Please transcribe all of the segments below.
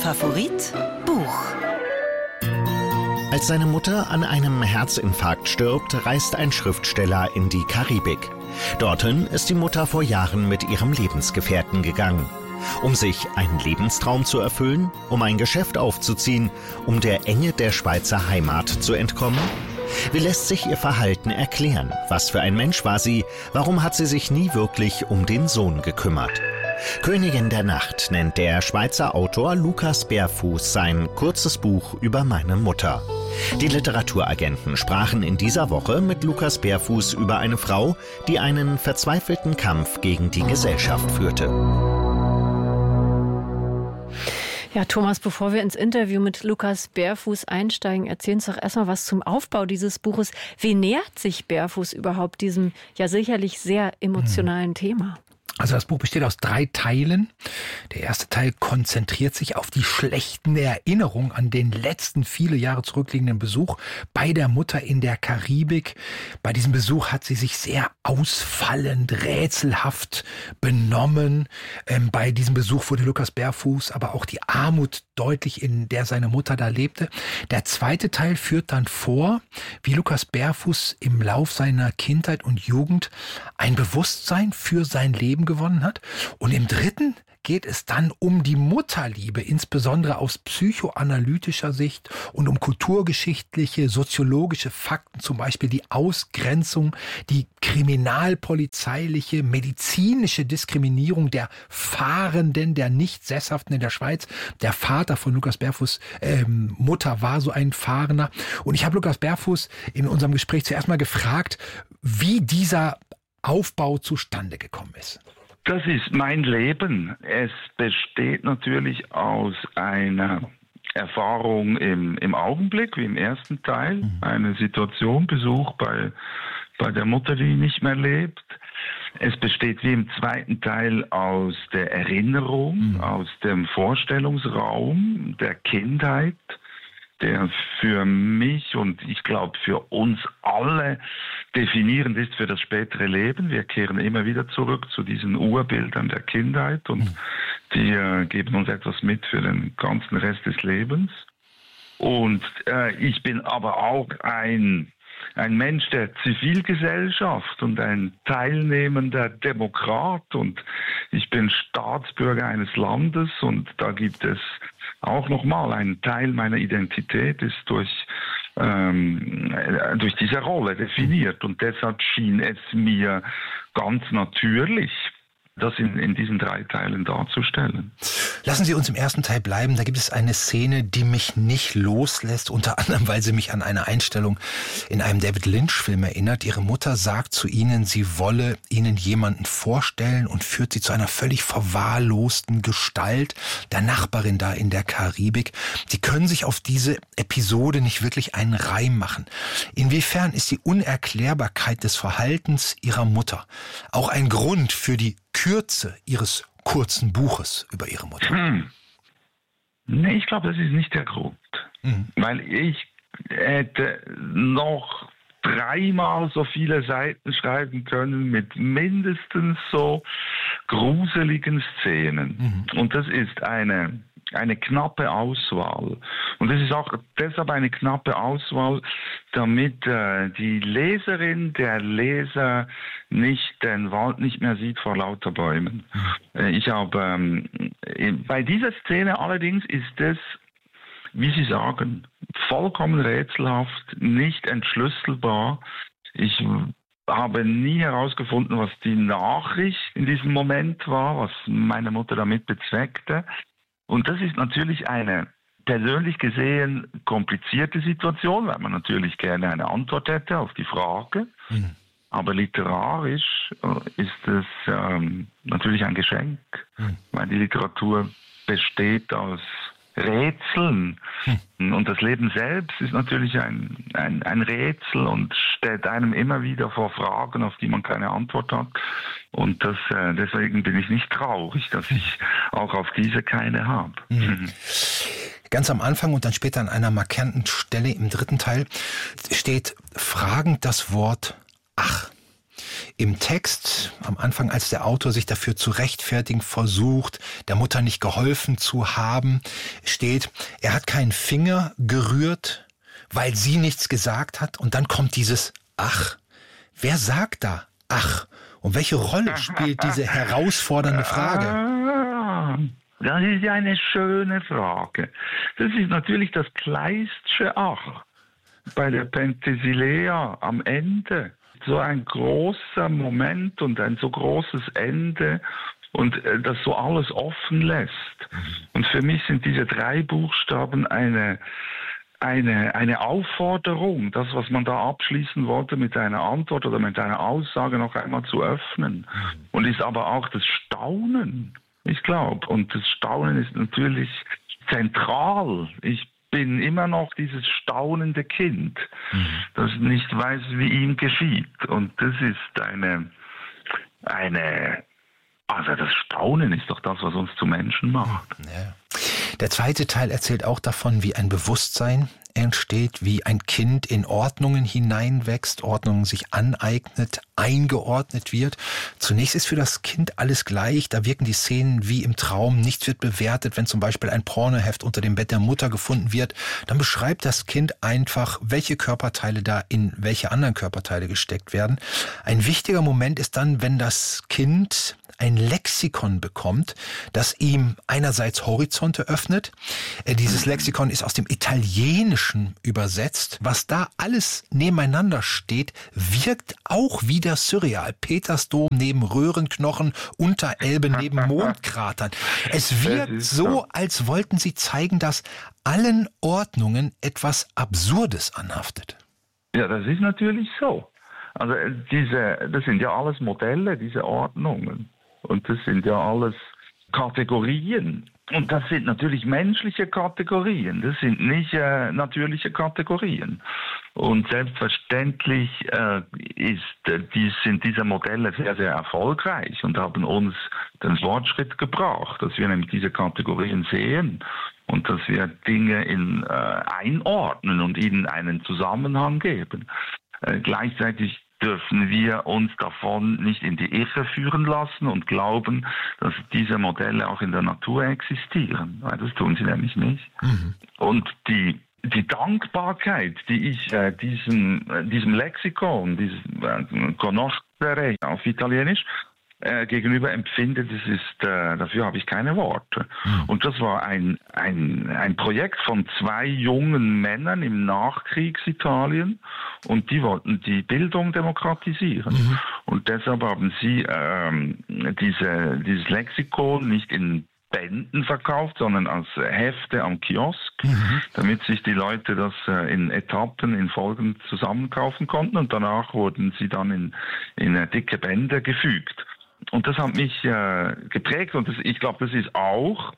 Favorit Buch. Als seine Mutter an einem Herzinfarkt stirbt, reist ein Schriftsteller in die Karibik. Dorthin ist die Mutter vor Jahren mit ihrem Lebensgefährten gegangen. Um sich einen Lebenstraum zu erfüllen, um ein Geschäft aufzuziehen, um der Enge der Schweizer Heimat zu entkommen? Wie lässt sich ihr Verhalten erklären? Was für ein Mensch war sie? Warum hat sie sich nie wirklich um den Sohn gekümmert? Königin der Nacht nennt der Schweizer Autor Lukas Bärfuß sein kurzes Buch über meine Mutter. Die Literaturagenten sprachen in dieser Woche mit Lukas Bärfuß über eine Frau, die einen verzweifelten Kampf gegen die Gesellschaft führte. Ja, Thomas, bevor wir ins Interview mit Lukas Bärfuß einsteigen, erzählen Sie doch erstmal was zum Aufbau dieses Buches. Wie nähert sich Bärfuß überhaupt diesem ja sicherlich sehr emotionalen Thema? Also das Buch besteht aus 3 Teilen. Der erste Teil konzentriert sich auf die schlechten Erinnerungen an den letzten viele Jahre zurückliegenden Besuch bei der Mutter in der Karibik. Bei diesem Besuch hat sie sich sehr ausfallend, rätselhaft benommen. Bei diesem Besuch wurde Lukas Bärfuß aber auch die Armut deutlich, in der seine Mutter da lebte. Der zweite Teil führt dann vor, wie Lukas Bärfuß im Lauf seiner Kindheit und Jugend ein Bewusstsein für sein Leben gewonnen hat. Und im dritten geht es dann um die Mutterliebe, insbesondere aus psychoanalytischer Sicht und um kulturgeschichtliche, soziologische Fakten, zum Beispiel die Ausgrenzung, die kriminalpolizeiliche, medizinische Diskriminierung der Fahrenden, der Nicht-Sesshaften in der Schweiz. Der Vater von Lukas Bärfuß' Mutter war so ein Fahrender. Und ich habe Lukas Bärfuß in unserem Gespräch zuerst mal gefragt, wie dieser Aufbau zustande gekommen ist. Das ist mein Leben. Es besteht natürlich aus einer Erfahrung im Augenblick, wie im ersten Teil. Eine Situation, Besuch bei der Mutter, die nicht mehr lebt. Es besteht wie im zweiten Teil aus der Erinnerung, aus dem Vorstellungsraum der Kindheit, der für mich und ich glaube für uns alle definierend ist für das spätere Leben. Wir kehren immer wieder zurück zu diesen Urbildern der Kindheit und die geben uns etwas mit für den ganzen Rest des Lebens. Und ich bin aber auch ein Mensch der Zivilgesellschaft und ein teilnehmender Demokrat und ich bin Staatsbürger eines Landes und da gibt es auch nochmal ein Teil meiner Identität ist durch diese Rolle definiert und deshalb schien es mir ganz natürlich, das in diesen 3 Teilen darzustellen. Lassen Sie uns im ersten Teil bleiben. Da gibt es eine Szene, die mich nicht loslässt, unter anderem, weil sie mich an eine Einstellung in einem David Lynch-Film erinnert. Ihre Mutter sagt zu Ihnen, sie wolle Ihnen jemanden vorstellen und führt Sie zu einer völlig verwahrlosten Gestalt, der Nachbarin da in der Karibik. Sie können sich auf diese Episode nicht wirklich einen Reim machen. Inwiefern ist die Unerklärbarkeit des Verhaltens Ihrer Mutter auch ein Grund für die Kürze Ihres kurzen Buches über Ihre Mutter? Nee, ich glaube, das ist nicht der Grund. Weil ich hätte noch 3-mal so viele Seiten schreiben können mit mindestens so gruseligen Szenen. Und das ist eine knappe Auswahl. Und es ist auch deshalb eine knappe Auswahl, damit die Leserin, der Leser den Wald nicht mehr sieht vor lauter Bäumen. Ich habe bei dieser Szene allerdings ist es, wie Sie sagen, vollkommen rätselhaft, nicht entschlüsselbar. Ich habe nie herausgefunden, was die Nachricht in diesem Moment war, was meine Mutter damit bezweckte. Und das ist natürlich eine persönlich gesehen komplizierte Situation, weil man natürlich gerne eine Antwort hätte auf die Frage. Aber literarisch ist es natürlich ein Geschenk, weil die Literatur besteht aus Rätseln. Und das Leben selbst ist natürlich ein Rätsel und stellt einem immer wieder vor Fragen, auf die man keine Antwort hat. Und deswegen bin ich nicht traurig, dass ich auch auf diese keine habe. Ganz am Anfang und dann später an einer markanten Stelle im dritten Teil steht fragend das Wort ach. Im Text, am Anfang, als der Autor sich dafür zu rechtfertigen versucht, der Mutter nicht geholfen zu haben, steht, er hat keinen Finger gerührt, weil sie nichts gesagt hat. Und dann kommt dieses Ach. Wer sagt da Ach? Und welche Rolle spielt diese herausfordernde Frage? Das ist ja eine schöne Frage. Das ist natürlich das Kleistsche Ach bei der Penthesilea am Ende. So ein großer Moment und ein so großes Ende und das so alles offen lässt. Und für mich sind diese 3 Buchstaben eine Aufforderung, das, was man da abschließen wollte, mit einer Antwort oder mit einer Aussage noch einmal zu öffnen. Und ist aber auch das Staunen, ich glaube. Und das Staunen ist natürlich zentral. Ich bin immer noch dieses staunende Kind, das nicht weiß, wie ihm geschieht. Und das ist also das Staunen ist doch das, was uns zu Menschen macht. Ja. Der zweite Teil erzählt auch davon, wie ein Bewusstsein entsteht, wie ein Kind in Ordnungen hineinwächst, Ordnungen sich aneignet, eingeordnet wird. Zunächst ist für das Kind alles gleich, da wirken die Szenen wie im Traum, nichts wird bewertet. Wenn zum Beispiel ein Pornoheft unter dem Bett der Mutter gefunden wird, dann beschreibt das Kind einfach, welche Körperteile da in welche anderen Körperteile gesteckt werden. Ein wichtiger Moment ist dann, wenn das Kind ein Lexikon bekommt, das ihm einerseits Horizonte öffnet. Dieses Lexikon ist aus dem Italienischen übersetzt. Was da alles nebeneinander steht, wirkt auch wieder surreal. Petersdom neben Röhrenknochen, Unterelbe neben Mondkratern. Es wirkt so, als wollten sie zeigen, dass allen Ordnungen etwas Absurdes anhaftet. Ja, das ist natürlich so. Also das sind ja alles Modelle, diese Ordnungen. Und das sind ja alles Kategorien. Und das sind natürlich menschliche Kategorien. Das sind nicht natürliche Kategorien. Und selbstverständlich sind diese Modelle sehr, sehr erfolgreich und haben uns den Fortschritt gebracht, dass wir nämlich diese Kategorien sehen und dass wir Dinge einordnen und ihnen einen Zusammenhang geben. Gleichzeitig dürfen wir uns davon nicht in die Irre führen lassen und glauben, dass diese Modelle auch in der Natur existieren. Weil das tun sie nämlich nicht. Und die Dankbarkeit, die ich diesem Lexikon, diesem Conoscere auf Italienisch, gegenüber empfinde, dafür habe ich keine Worte. Und das war ein Projekt von 2 jungen Männern im Nachkriegsitalien und die wollten die Bildung demokratisieren. Und deshalb haben sie dieses Lexikon nicht in Bänden verkauft, sondern als Hefte am Kiosk, damit sich die Leute das in Etappen, in Folgen zusammenkaufen konnten und danach wurden sie dann in dicke Bände gefügt. Und das hat mich geprägt und ich glaube, das ist auch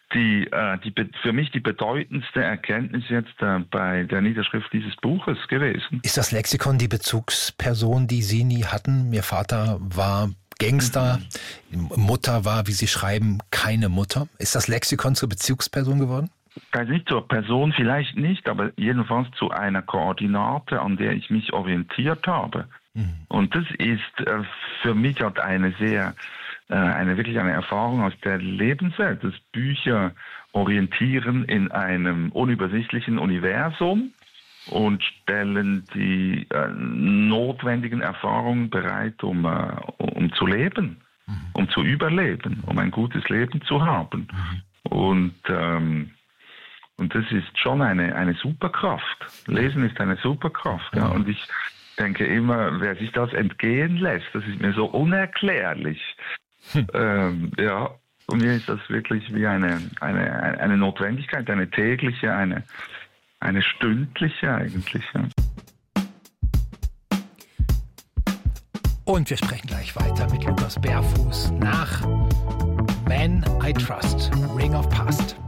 für mich die bedeutendste Erkenntnis jetzt bei der Niederschrift dieses Buches gewesen. Ist das Lexikon die Bezugsperson, die Sie nie hatten? Ihr Vater war Gangster, Mutter war, wie Sie schreiben, keine Mutter. Ist das Lexikon zur Bezugsperson geworden? Also nicht zur Person, vielleicht nicht, aber jedenfalls zu einer Koordinate, an der ich mich orientiert habe. Und das ist für mich halt wirklich eine Erfahrung aus der Lebenswelt, dass Bücher orientieren in einem unübersichtlichen Universum und stellen die notwendigen Erfahrungen bereit, um zu leben, um zu überleben, um ein gutes Leben zu haben. Und das ist schon eine Superkraft. Lesen ist eine Superkraft. Ja. Und ich denke immer, wer sich das entgehen lässt, das ist mir so unerklärlich. Ja, und mir ist das wirklich wie eine Notwendigkeit, eine tägliche, eine stündliche eigentlich. Ja. Und wir sprechen gleich weiter mit Lukas Berfuß nach Man I Trust, Ring of Past.